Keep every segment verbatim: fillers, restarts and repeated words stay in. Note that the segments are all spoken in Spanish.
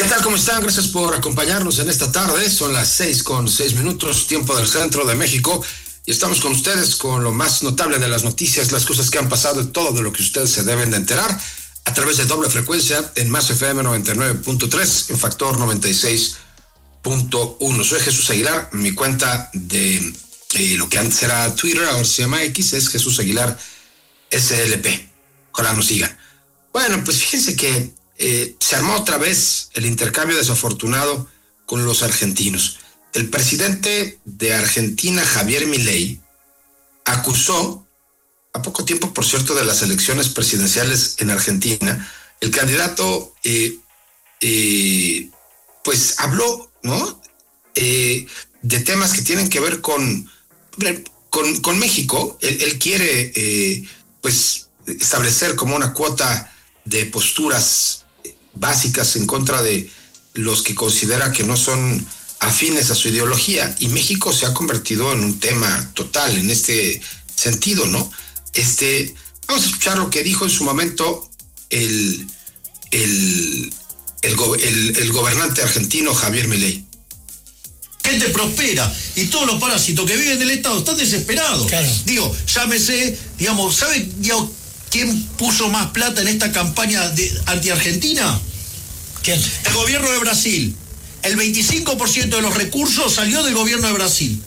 tal? ¿Cómo están? Gracias por acompañarnos en esta tarde. Son las seis con seis minutos, tiempo del centro de México. Y estamos con ustedes con lo más notable de las noticias, las cosas que han pasado y todo de lo que ustedes se deben de enterar a través de doble frecuencia en Más F M noventa y nueve punto tres, en Factor noventa y seis punto uno. Soy Jesús Aguilar. Mi cuenta de eh, lo que antes era Twitter, ahora se llama X, es Jesús Aguilar S L P. Ojalá nos sigan. Bueno, pues fíjense que eh, se armó otra vez el intercambio desafortunado con los argentinos. El presidente de Argentina, Javier Milei, acusó, a poco tiempo, por cierto, de las elecciones presidenciales en Argentina, el candidato, eh, eh, pues habló, ¿no? Eh, de temas que tienen que ver con, con, con México. Él, él quiere, eh, pues, establecer como una cuota de posturas básicas en contra de los que considera que no son afines a su ideología, y México se ha convertido en un tema total en este sentido, ¿no? Este, vamos a escuchar lo que dijo en su momento el, el, el, el, el gobernante argentino Javier Milei. Gente prospera y todos los parásitos que viven del Estado están desesperados. Claro. Digo, llámese, digamos, ¿sabe digamos, quién puso más plata en esta campaña de anti-argentina? ¿Quién? El gobierno de Brasil. El veinticinco por ciento de los recursos salió del gobierno de Brasil.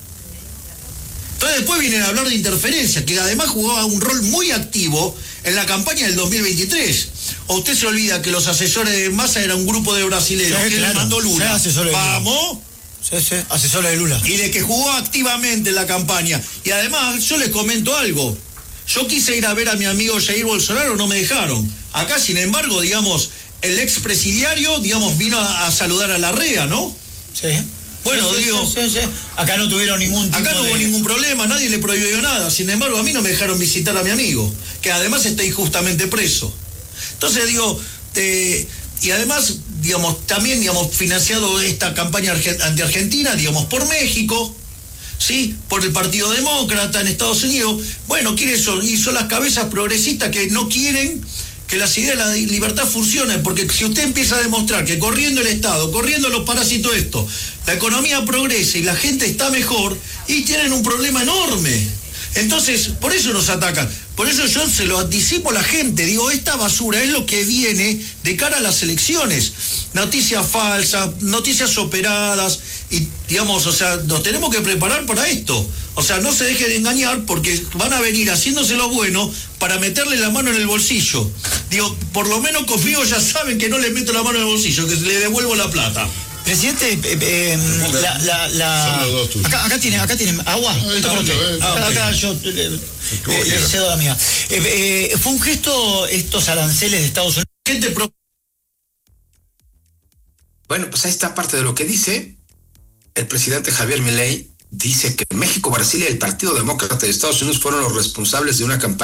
Entonces después vienen a hablar de interferencia, que además jugaba un rol muy activo en la campaña del dos mil veintitrés. ¿O usted se olvida que los asesores de Massa era un grupo de brasileños sí, que claro, le mandó Lula? Sí, Vamos. Sí, sí, asesores de Lula. Y de que jugó activamente en la campaña. Y además, yo les comento algo. Yo quise ir a ver a mi amigo Jair Bolsonaro, no me dejaron. Acá, sin embargo, digamos, el expresidiario, digamos, vino a, a saludar a Larrea, ¿no? Sí. Bueno, sí, digo... Sí, sí, sí. Acá no tuvieron ningún tipo Acá no hubo de... ningún problema, nadie le prohibió nada. Sin embargo, a mí no me dejaron visitar a mi amigo, que además está injustamente preso. Entonces, digo... Eh, y además, digamos, también, digamos, financiado esta campaña anti-argentina, digamos, por México... ¿sí? Por el Partido Demócrata en Estados Unidos. Bueno, ¿quiénes son? Y son las cabezas progresistas que no quieren que las ideas de la libertad funcionen, porque si usted empieza a demostrar que corriendo el Estado, corriendo los parásitos esto, la economía progresa y la gente está mejor, y tienen un problema enorme. Entonces, por eso nos atacan. Por eso yo se lo anticipo a la gente. Digo, esta basura es lo que viene de cara a las elecciones. Noticias falsas, noticias operadas, y digamos, o sea, nos tenemos que preparar para esto. O sea, no se dejen de engañar porque van a venir haciéndose lo bueno para meterle la mano en el bolsillo. Digo, por lo menos conmigo ya saben que no les meto la mano en el bolsillo, que le devuelvo la plata. Presidente, eh, eh, la, la, la... Acá, acá tiene, acá tiene agua. No, está mucho, eh. ah, acá, acá yo eh, eh, le cedo la mía. Eh, eh, fue un gesto estos aranceles de Estados Unidos. Gente pro... Bueno, pues ahí está parte de lo que dice el presidente Javier Milei. Dice que México, Brasil y el Partido Demócrata de Estados Unidos fueron los responsables de una campaña